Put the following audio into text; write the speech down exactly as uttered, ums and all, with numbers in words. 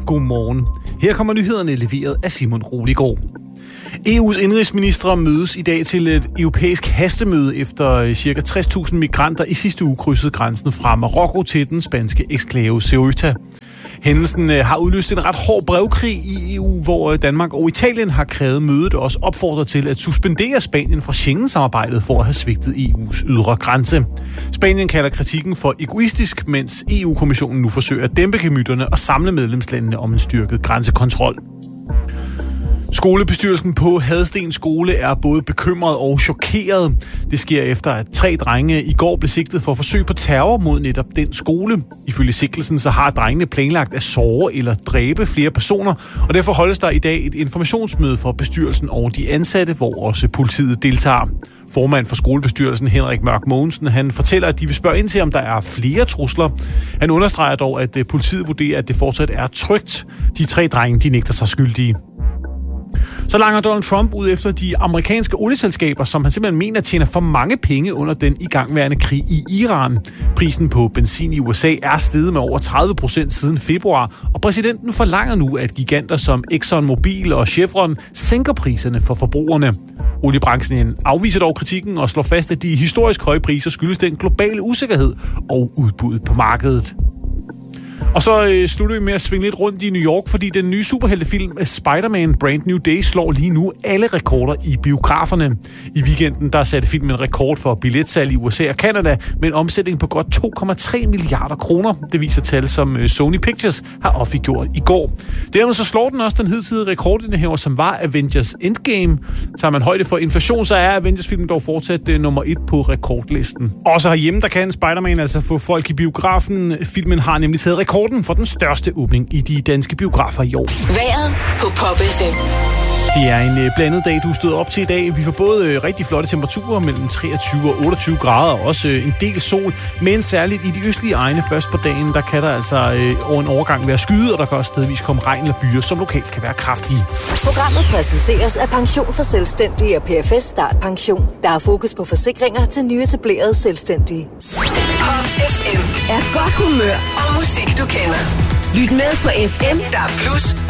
godmorgen. Her kommer nyhederne leveret af Simon Roligård. E U's indrigsministre mødes i dag til et europæisk hastemøde efter ca. tres tusind migranter i sidste uge krydsede grænsen fra Marokko til den spanske eksklave Ceuta. Hændelsen har udløst en ret hård brevkrig i E U, hvor Danmark og Italien har krævet mødet og også opfordret til at suspendere Spanien fra Schengen-samarbejdet for at have svigtet E U's ydre grænse. Spanien kalder kritikken for egoistisk, mens E U-kommissionen nu forsøger at dæmpe gemytterne og samle medlemslandene om en styrket grænsekontrol. Skolebestyrelsen på Hadsten Skole er både bekymret og chokeret. Det sker efter, at tre drenge i går blev sigtet for forsøg på terror mod netop den skole. Ifølge sigtelsen så har drengene planlagt at såre eller dræbe flere personer, og derfor holdes der i dag et informationsmøde for bestyrelsen og de ansatte, hvor også politiet deltager. Formand for skolebestyrelsen Henrik Mørk Mogensen, han fortæller, at de vil spørge ind til, om der er flere trusler. Han understreger dog, at politiet vurderer, at det fortsat er trygt. De tre drenge, de nægter sig skyldige. Så langer Donald Trump ud efter de amerikanske olieselskaber, som han simpelthen mener tjener for mange penge under den igangværende krig i Iran. Prisen på benzin i U S A er steget med over tredive procent siden februar, og præsidenten forlanger nu, at giganter som ExxonMobil og Chevron sænker priserne for forbrugerne. Oliebranchen afviser dog kritikken og slår fast, at de historisk høje priser skyldes den globale usikkerhed og udbuddet på markedet. Og så øh, slutter vi med at svinge lidt rundt i New York, fordi den nye superheltefilm Spider-Man Brand New Day slår lige nu alle rekorder i biograferne. I weekenden der satte filmen rekord for billetsalg i U S A og Canada med en omsætning på godt to komma tre milliarder kroner. Det viser tal, som øh, Sony Pictures har offentliggjort i går. Dermed så slår den også den hidtidige rekordindehaver, som var Avengers Endgame. Tager man højde for inflation, så er Avengers-filmen dog fortsat øh, nummer et på rekordlisten. Også herhjemme, der kan Spider-Man altså få folk i biografen. Filmen har nemlig taget rekord for den største åbning i de danske biografer i år. Vejret på Pop F M. Det er en blandet dag, du stod op til i dag. Vi får både rigtig flotte temperaturer mellem treogtyve og otteogtyve grader, og også en del sol. Men særligt i de østlige egne først på dagen, der kan der altså over en overgang være skyde, og der kan også stedvis komme regn eller byer, som lokalt kan være kraftige. Programmet præsenteres af Pension for Selvstændige og P F S Start Pension. Der er fokus på forsikringer til nyetablerede selvstændige. Pop F M er godt humør og musik, du kender. Lyt med på F M, der er plus